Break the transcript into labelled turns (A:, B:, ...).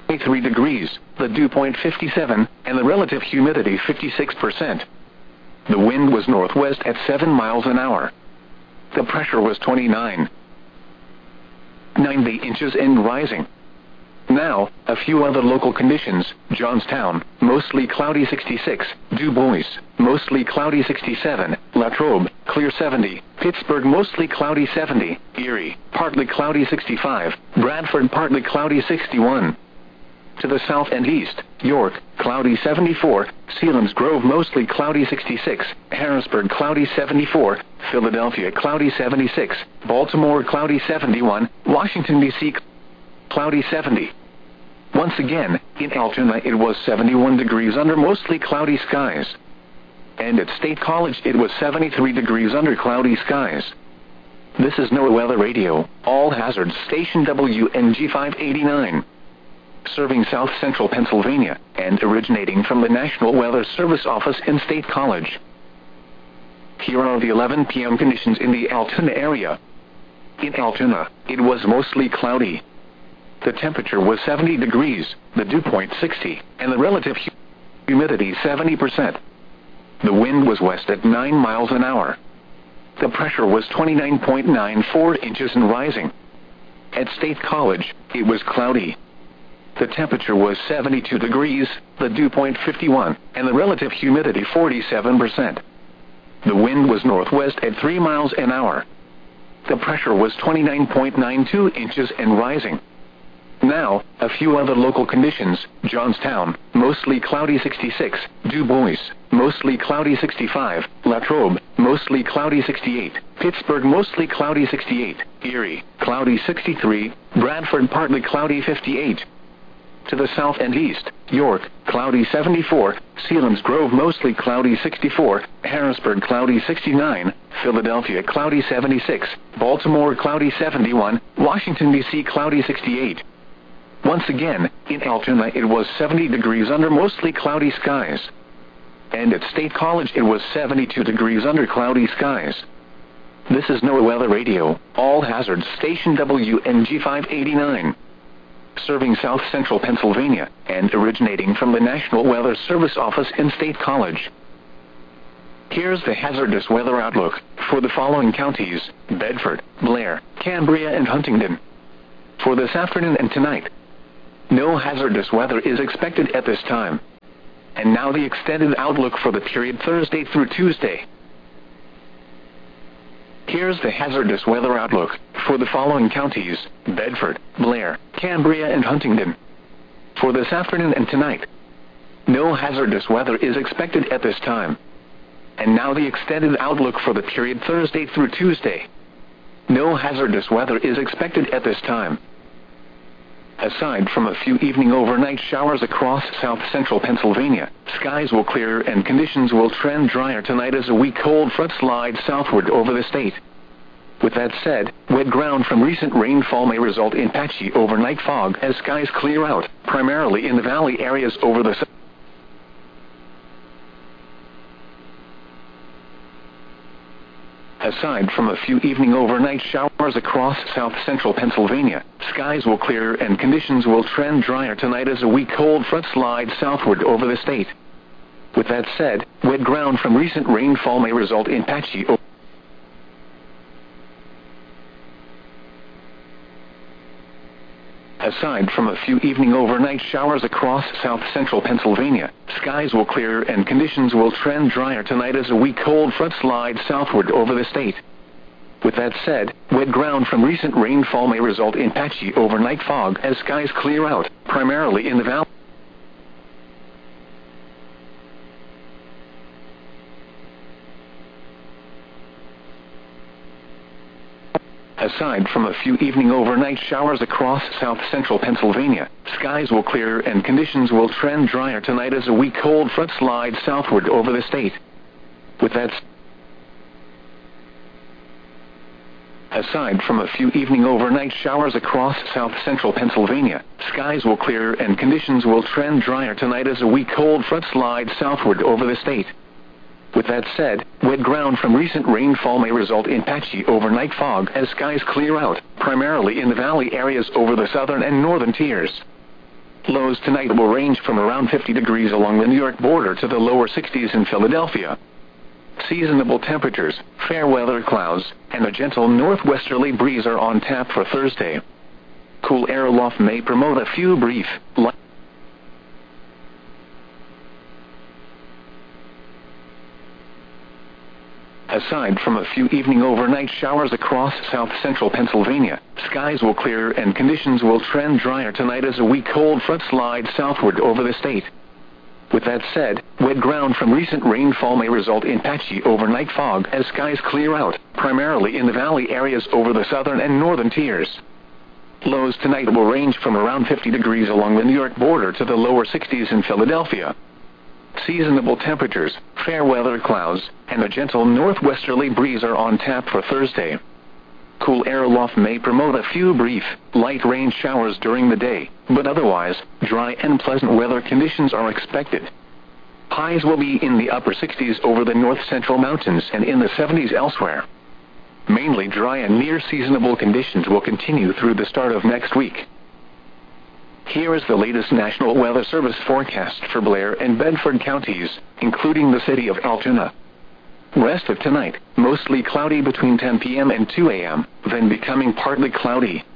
A: 73 degrees, the dew point 57, and the relative humidity 56%. The wind was northwest at 7 miles an hour. The pressure was 29.90 inches and rising. Now, a few other local conditions: Johnstown, mostly cloudy 66, Du Bois, mostly cloudy 67, Latrobe, clear 70, Pittsburgh mostly cloudy 70, Erie, partly cloudy 65, Bradford partly cloudy 61. To the south and east, York, cloudy 74, Selinsgrove mostly cloudy 66, Harrisburg cloudy 74, Philadelphia cloudy 76, Baltimore cloudy 71, Washington, D.C. cloudy 70. Once again, in Altoona it was 71 degrees under mostly cloudy skies. And at State College it was 73 degrees under cloudy skies. This is NOAA Weather Radio, all hazards station WNG 589. Serving south central Pennsylvania, and originating from the National Weather Service office in State College. Here are the 11 p.m. conditions in the Altoona area. In Altoona, it was mostly cloudy. The temperature was 70 degrees, the dew point 60, and the relative humidity 70%. The wind was west at 9 miles an hour. The pressure was 29.94 inches and rising. At State College, it was cloudy. The temperature was 72 degrees, the dew point 51, and the relative humidity 47%. The wind was northwest at 3 miles an hour. The pressure was 29.92 inches and rising. Now, a few other local conditions: Johnstown, mostly cloudy 66, Du Bois, mostly cloudy 65, Latrobe, mostly cloudy 68, Pittsburgh mostly cloudy 68, Erie, cloudy 63, Bradford partly cloudy 58. To the south and east, York, cloudy 74, Selinsgrove mostly cloudy 64, Harrisburg cloudy 69, Philadelphia cloudy 76, Baltimore cloudy 71, Washington, D.C. cloudy 68. Once again, in Altoona it was 70 degrees under mostly cloudy skies. And at State College it was 72 degrees under cloudy skies. This is NOAA Weather Radio, all hazards station WNG 589. Serving south central Pennsylvania, and originating from the National Weather Service office in State College. Here's the hazardous weather outlook for the following counties: Bedford, Blair, Cambria, and Huntingdon. For this afternoon and tonight, no hazardous weather is expected at this time. And now the extended outlook for the period Thursday through Tuesday. Here's the hazardous weather outlook for the following counties: Bedford, Blair, Cambria, and Huntingdon. For this afternoon and tonight, no hazardous weather is expected at this time. And now the extended outlook for the period Thursday through Tuesday. No hazardous weather is expected at this time. Aside from a few evening overnight showers across south central Pennsylvania, skies will clear and conditions will trend drier tonight as a weak cold front slides southward over the state. With that said, wet ground from recent rainfall may result in patchy overnight fog as skies clear out, primarily in the valley areas over the Aside from a few evening overnight showers across south central Pennsylvania, skies will clear and conditions will trend drier tonight as a weak cold front slides southward over the state. With that said, wet ground from recent rainfall may result in patchy Aside from a few evening overnight showers across south central Pennsylvania, skies will clear and conditions will trend drier tonight as a weak cold front slides southward over the state. With that said, wet ground from recent rainfall may result in patchy overnight fog as skies clear out, primarily in the valley. Aside from a few evening overnight showers across south central Pennsylvania, skies will clear and conditions will trend drier tonight as a weak cold front slides southward over the state. With that Aside from a few evening overnight showers across south central Pennsylvania, skies will clear and conditions will trend drier tonight as a weak cold front slides southward over the state. With that said, wet ground from recent rainfall may result in patchy overnight fog as skies clear out, primarily in the valley areas over the southern and northern tiers. Lows tonight will range from around 50 degrees along the New York border to the lower 60s in Philadelphia. Seasonable temperatures, fair weather clouds, and a gentle northwesterly breeze are on tap for Thursday. Cool air aloft may promote a few brief, light. Aside from a few evening overnight showers across south-central Pennsylvania, skies will clear and conditions will trend drier tonight as a weak cold front slides southward over the state. With that said, wet ground from recent rainfall may result in patchy overnight fog as skies clear out, primarily in the valley areas over the southern and northern tiers. Lows tonight will range from around 50 degrees along the New York border to the lower 60s in Philadelphia. Seasonable temperatures, fair weather clouds, and a gentle northwesterly breeze are on tap for Thursday. Cool air aloft may promote a few brief, light rain showers during the day, but otherwise, dry and pleasant weather conditions are expected. Highs will be in the upper 60s over the north-central mountains and in the 70s elsewhere. Mainly dry and near-seasonable conditions will continue through the start of next week. Here is the latest National Weather Service forecast for Blair and Bedford counties, including the city of Altoona. Rest of tonight, mostly cloudy between 10 p.m. and 2 a.m., then becoming partly cloudy.